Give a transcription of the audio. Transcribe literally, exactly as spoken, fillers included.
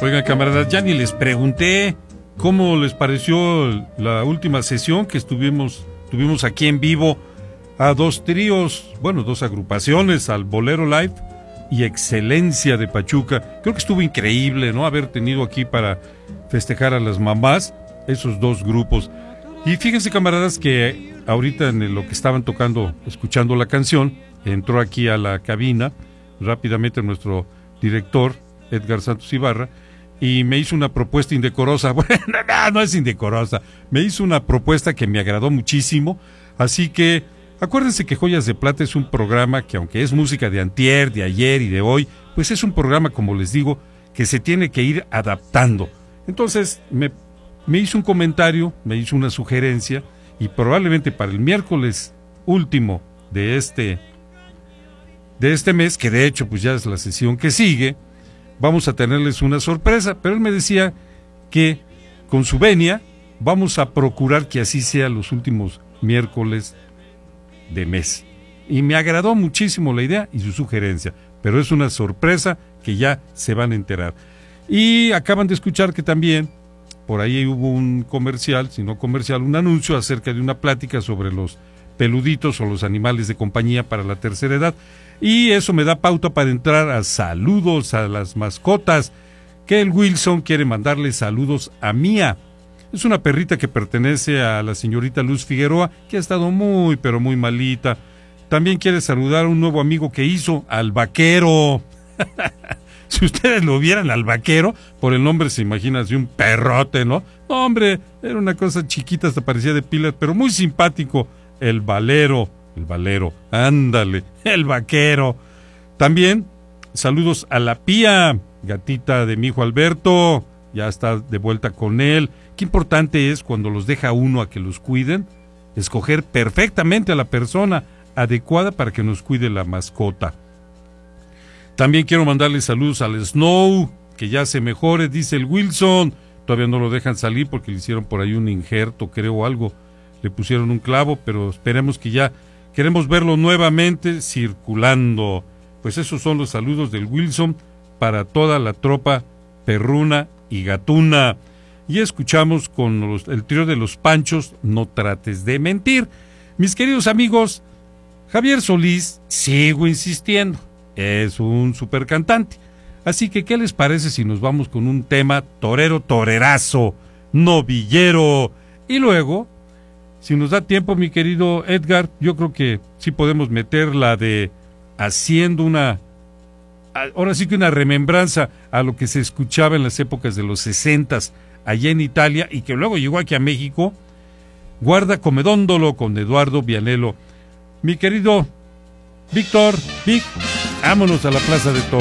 Oigan, camaradas, ya ni les pregunté cómo les pareció la última sesión que estuvimos tuvimos aquí en vivo a dos tríos, bueno, dos agrupaciones, al Bolero Live y Excelencia de Pachuca. Creo que estuvo increíble, ¿no? Haber tenido aquí para festejar a las mamás esos dos grupos. Y fíjense, camaradas, que ahorita en lo que estaban tocando, escuchando la canción, entró aquí a la cabina rápidamente nuestro director, Edgar Santos Ibarra, y me hizo una propuesta indecorosa. Bueno, no, no es indecorosa, me hizo una propuesta que me agradó muchísimo. Así que acuérdense que Joyas de Plata es un programa que, aunque es música de antier, de ayer y de hoy, pues es un programa, como les digo, que se tiene que ir adaptando. Entonces me, me hizo un comentario, me hizo una sugerencia, y probablemente para el miércoles último de este de este mes, que de hecho pues ya es la sesión que sigue, vamos a tenerles una sorpresa. Pero él me decía que con su venia vamos a procurar que así sea los últimos miércoles de mes. Y me agradó muchísimo la idea y su sugerencia, pero es una sorpresa que ya se van a enterar. Y acaban de escuchar que también por ahí hubo un comercial, si no comercial, un anuncio acerca de una plática sobre los peluditos o los animales de compañía para la tercera edad. Y eso me da pauta para entrar a saludos a las mascotas, que el Wilson quiere mandarle saludos a Mía. Es una perrita que pertenece a la señorita Luz Figueroa, que ha estado muy, pero muy malita. También quiere saludar a un nuevo amigo que hizo, al Vaquero. Si ustedes lo vieran al Vaquero, por el nombre se imagina así un perrote, ¿no? No, hombre, era una cosa chiquita, hasta parecía de pilas, pero muy simpático. El Valero, el Valero, ándale, el Vaquero. También saludos a la Pía, gatita de mi hijo Alberto, ya está de vuelta con él. Qué importante es, cuando los deja uno a que los cuiden, escoger perfectamente a la persona adecuada para que nos cuide la mascota. También quiero mandarle saludos al Snow, que ya se mejore, dice el Wilson. Todavía no lo dejan salir porque le hicieron por ahí un injerto, creo, o algo. Le pusieron un clavo, pero esperemos que ya, queremos verlo nuevamente circulando. Pues esos son los saludos del Wilson para toda la tropa perruna y gatuna. Y escuchamos con los, el trío de los Panchos, No trates de mentir. Mis queridos amigos, Javier Solís, sigo insistiendo, es un super cantante. Así que, ¿qué les parece si nos vamos con un tema torero, torerazo, novillero? Y luego, si nos da tiempo, mi querido Edgar, yo creo que sí podemos meter la de haciendo una, ahora sí que una remembranza a lo que se escuchaba en las épocas de los sesentas allá en Italia y que luego llegó aquí a México, Guarda Comedóndolo con Eduardo Vianello. Mi querido Víctor, Vic, vámonos a la Plaza de Toros.